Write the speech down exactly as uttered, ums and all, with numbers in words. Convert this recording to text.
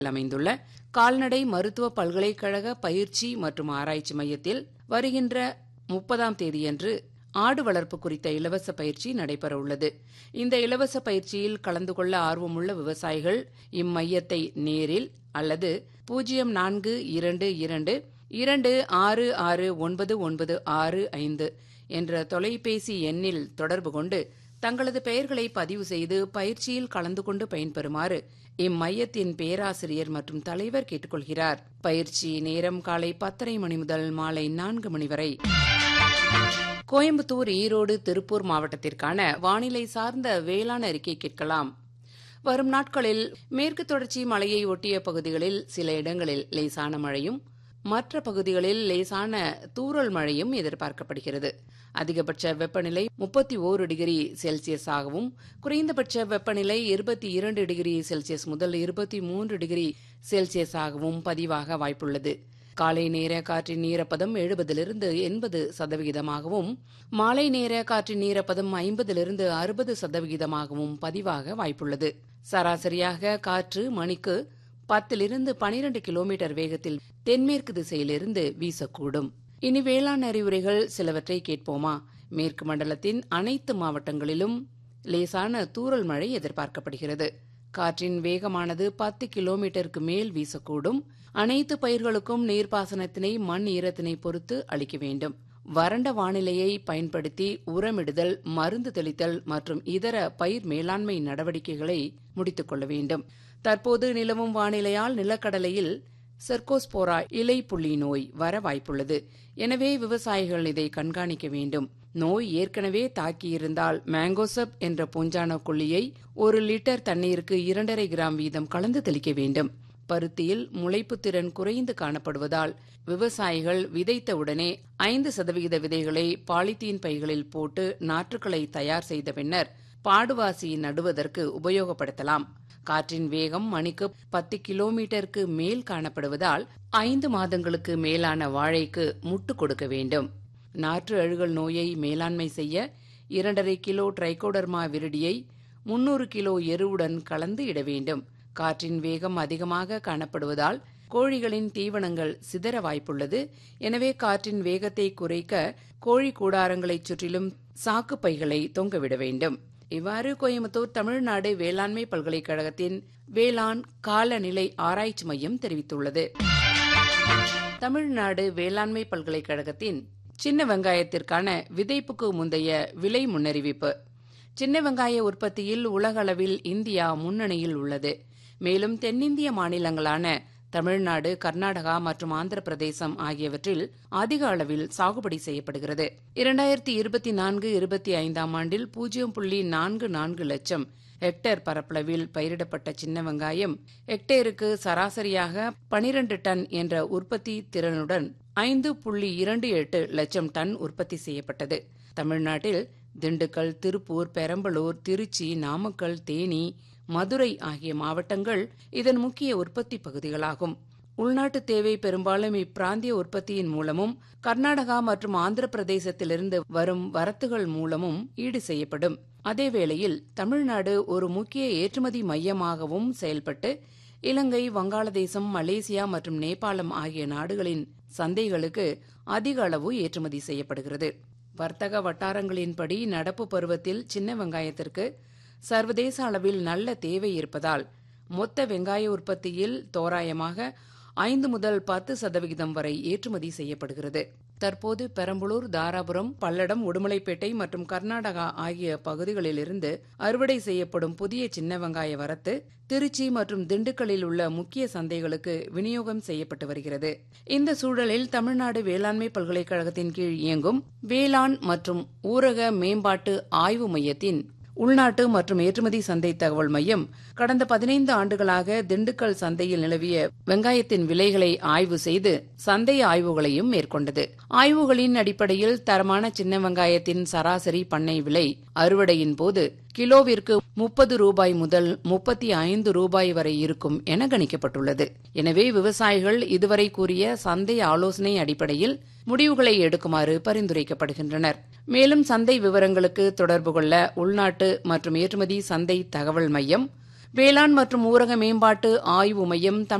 அமைந்துள்ள கால்நடை மருத்துவ பல்கலைக்கழக பயிற்சி மற்றும் ஆராய்ச்சி மையத்தில் வருகின்ற முப்பதாம் தேதியன்று ஆடு வளர்ப்பு குறித்த இலவச பயிற்சி நடைபெறவுள்ளது. இந்த இலவச பயிற்சியில் கலந்து கொள்ள ஆர்வமுள்ள விவசாயிகள் இம்மையத்தை நேரில் அல்லது பூஜ்ஜியம் நான்கு இரண்டு இரண்டு இரண்டு ஆறு ஆறு ஒன்பது ஒன்பது ஆறு ஐந்து என்ற தொலைபேசி எண்ணில் தொடர்பு கொண்டு தங்களது பெயர்களை பதிவு செய்து பயிற்சியில் கலந்து கொண்டு பயன்பெறுமாறு இம்மையத்தின் பேராசிரியர் மற்றும் தலைவர் கேட்டுக்கொள்கிறார். பயிற்சி நேரம் காலை பத்தரை மணி முதல் மாலை நான்கு மணி வரை. கோயம்புத்தூர், ஈரோடு, திருப்பூர் மாவட்டத்திற்கான வானிலை சார்ந்த வேளாண் அறிக்கை கேட்கலாம். வரும் நாட்களில் மேற்கு தொடர்ச்சி மலையை ஒட்டிய பகுதிகளில் சில இடங்களில் லேசான மழையும் மற்ற பகுதிகளில் லேசான தூறல் மழையும் எதிர்பார்க்கப்படுகிறது. அதிகபட்ச வெப்பநிலை முப்பத்தி ஓரு டிகிரி செல்சியஸாகவும் குறைந்தபட்ச வெப்பநிலை இருபத்தி இரண்டு டிகிரி செல்சியஸ் முதல் இருபத்தி மூன்று டிகிரி செல்சியஸாகவும் பதிவாக வாய்ப்புள்ளது. காலை நேர காற்றின் ஈரப்பதம் எழுபதிலிருந்து எண்பது சதவிகிதமாகவும் மாலை நேர காற்றின் ஈரப்பதம் ஐம்பதிலிருந்து அறுபது சதவிகிதமாகவும் பதிவாக வாய்ப்புள்ளது. சராசரியாக காற்று மணிக்கு பத்திலிருந்து பனிரண்டு கிலோமீட்டர் வேகத்தில் தென்மேற்கு திசையிலிருந்து வீசக்கூடும். இனி வேளாண் அறிவுரைகள் சிலவற்றை கேட்போமா? மேற்கு மண்டலத்தின் அனைத்து மாவட்டங்களிலும் லேசான தூறல் மழை எதிர்பார்க்கப்படுகிறது. காற்றின் வேகமானது பத்து கிலோமீட்டருக்கு மேல் வீசக்கூடும். அனைத்து பயிர்களுக்கும் நீர்ப்பாசனத்தினை மண் ஈரத்தினை பொறுத்து அளிக்க வேண்டும். வறண்ட வானிலையை பயன்படுத்தி உரமிடுதல், மருந்து தெளித்தல் மற்றும் இதர பயிர் மேலாண்மை நடவடிக்கைகளை முடித்துக் கொள்ள வேண்டும். தற்போது நிலவும் வானிலையால் நிலக்கடலையில் செர்கோஸ்போரா இலை புள்ளி நோய் வர வாய்ப்புள்ளது. எனவே விவசாயிகள் இதை கண்காணிக்க வேண்டும். நோய் ஏற்கனவே தாக்கியிருந்தால் மேங்கோசப் என்ற பூஞ்சான கொல்லியை ஒரு லிட்டர் தண்ணீருக்கு இரண்டரை கிராம் வீதம் கலந்து தெளிக்க வேண்டும். பருத்தியில் முளைப்பு திறன் குறைந்து காணப்படுவதால் விவசாயிகள் விதைத்தவுடனே ஐந்து சதவிகித விதைகளை பாலித்தீன் பைகளில் போட்டு நாற்றுக்களை தயார் செய்த பின்னர் பாடுவாசி நடுவதற்கு உபயோகப்படுத்தலாம். காற்றின் வேகம் மணிக்கு பத்து கிலோமீட்டருக்கு மேல் காணப்படுவதால் ஐந்து மாதங்களுக்கு மேலான வாழைக்கு முட்டு கொடுக்க வேண்டும். நாற்று அழுகல் நோயை மேலாண்மை செய்ய இரண்டரை கிலோ ட்ரைகோடர்மா விரிடியை முன்னூறு கிலோ எருவுடன் கலந்து இட வேண்டும். காற்றின் வேகம் அதிகமாக காணப்படுவதால் கோழிகளின் தீவனங்கள் சிதற வாய்ப்புள்ளது. எனவே காற்றின் வேகத்தை குறைக்க கோழி கூடாரங்களைச் சுற்றிலும் சாக்கு பைகளை தொங்கவிட வேண்டும். இவ்வாறு கோயம்புத்தூர் தமிழ்நாடு வேளாண்மை பல்கலைக்கழகத்தின் வேளாண் காலநிலை ஆராய்ச்சி மையம் தெரிவித்துள்ளது. தமிழ்நாடு வேளாண்மை பல்கலைக்கழகத்தின் சின்ன வெங்காயத்திற்கான விதைப்புக்கு முந்தைய விலை முன்னறிவிப்பு. சின்ன வெங்காய உற்பத்தியில் உலக அளவில் இந்தியா முன்னணியில் உள்ளது. மேலும் தென்னிந்திய மாநிலங்களான தமிழ்நாடு, கர்நாடகா மற்றும் ஆந்திர பிரதேசம் ஆகியவற்றில் அதிக அளவில் சாகுபடி செய்யப்படுகிறது. இரண்டாயிரத்தி இருபத்தி நான்கு இருபத்தி ஐந்தாம் ஆண்டில் பூஜ்ஜியம் புள்ளி நான்கு நான்கு லட்சம் ஹெக்டேர் பரப்பளவில் பயிரிடப்பட்ட சின்ன வெங்காயம் ஹெக்டேருக்கு சராசரியாக பனிரண்டு டன் என்ற உற்பத்தி திறனுடன் ஐந்து புள்ளி இரண்டு எட்டு லட்சம் டன் உற்பத்தி செய்யப்பட்டது. தமிழ்நாட்டில் திண்டுக்கல், திருப்பூர், பெரம்பலூர், திருச்சி, நாமக்கல், தேனி, மதுரை ஆகிய மாவட்டங்கள் இதன் முக்கிய உற்பத்தி பகுதிகளாகும். உள்நாட்டு தேவை பெரும்பாலும் இப்பிராந்திய உற்பத்தியின் மூலமும் கர்நாடகா மற்றும் ஆந்திர பிரதேசத்திலிருந்து வரும் வரத்துகள் மூலமும் ஈடு செய்யப்படும். அதேவேளையில் தமிழ்நாடு ஒரு முக்கிய ஏற்றுமதி மையமாகவும் செயல்பட்டு இலங்கை, வங்காளதேசம், மலேசியா மற்றும் நேபாளம் ஆகிய நாடுகளின் சந்தைகளுக்கு அதிக அளவு ஏற்றுமதி செய்யப்படுகிறது. வர்த்தக வட்டாரங்களின்படி நடப்பு பருவத்தில் சின்ன வெங்காயத்திற்கு சர்வதேச அளவில் நல்ல தேவை இருப்பதால் மொத்த வெங்காய உற்பத்தியில் தோராயமாக ஐந்து முதல் பத்து சதவிகிதம் வரை ஏற்றுமதி செய்யப்படுகிறது. தற்போது பெரம்பலூர், தாராபுரம், பல்லடம், உடுமலைப்பேட்டை மற்றும் கர்நாடகா ஆகிய பகுதிகளிலிருந்து அறுவடை செய்யப்படும் புதிய சின்ன வெங்காய வரத்து திருச்சி மற்றும் திண்டுக்கல்லில் உள்ள முக்கிய சந்தைகளுக்கு விநியோகம் செய்யப்பட்டு வருகிறது. இந்த சூழலில் தமிழ்நாடு வேளாண்மை பல்கலைக்கழகத்தின் கீழ் இயங்கும் வேளாண் மற்றும் ஊரக மேம்பாட்டு ஆய்வு மையத்தின் உள்நாட்டு மற்றும் ஏற்றுமதி சந்தை தகவல் மையம் கடந்த பதினைந்து ஆண்டுகளாக திண்டுக்கல் சந்தையில் நிலவிய வெங்காயத்தின் விலைகளை ஆய்வு செய்து சந்தை ஆய்வுகளையும் மேற்கொண்டது. ஆய்வுகளின் அடிப்படையில் தரமான சின்ன வெங்காயத்தின் சராசரி பண்ணை விலை அறுவடையின் போது கிலோவிற்கு முப்பது ரூபாய் முதல் முப்பத்தி ஐந்து ரூபாய் வரை இருக்கும் என கணிக்கப்பட்டுள்ளது. எனவே விவசாயிகள் இதுவரை கூறிய சந்தை ஆலோசனை அடிப்படையில் முடிவுகளை எடுக்குமாறு பரிந்துரைக்கப்படுகின்றனர். மேலும் சந்தை விவரங்களுக்கு தொடர்பு கொள்ள உள்நாட்டு மற்றும் ஏற்றுமதி சந்தை தகவல் மையம் வேளாண் மற்றும் ஊரக மேம்பாட்டு ஆய்வு மையம்